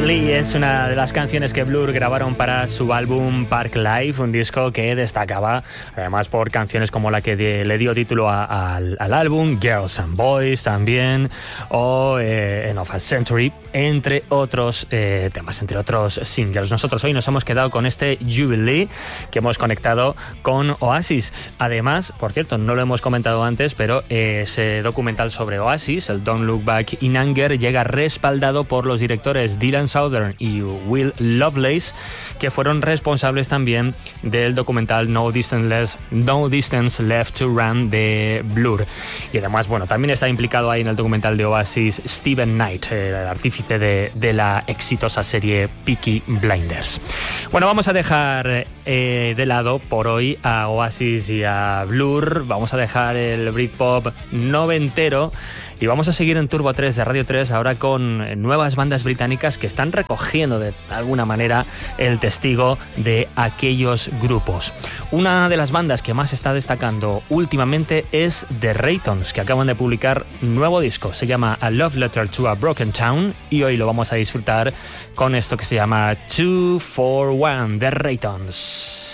Jubilee es una de las canciones que Blur grabaron para su álbum Park Life, un disco que destacaba además por canciones como la que le dio título al álbum, Girls and Boys también, o End of a Century, entre otros temas, entre otros singles. Nosotros hoy nos hemos quedado con este Jubilee que hemos conectado con Oasis. Además, por cierto, no lo hemos comentado antes, pero ese documental sobre Oasis, el Don't Look Back in Anger, llega respaldado por los directores Dylan Southern y Will Lovelace, que fueron responsables también del documental No Distance Left to Run de Blur. Y además, bueno, también está implicado ahí en el documental de Oasis Steven Knight, el artífice de la exitosa serie Peaky Blinders. Bueno, vamos a dejar de lado por hoy a Oasis y a Blur. Vamos a dejar el Britpop noventero y vamos a seguir en Turbo 3 de Radio 3 ahora con nuevas bandas británicas que están recogiendo de alguna manera el testigo de aquellos grupos. Una de las bandas que más está destacando últimamente es The Raytons, que acaban de publicar nuevo disco. Se llama A Love Letter to a Broken Town y hoy lo vamos a disfrutar con esto que se llama 2 for 1, The Raytons.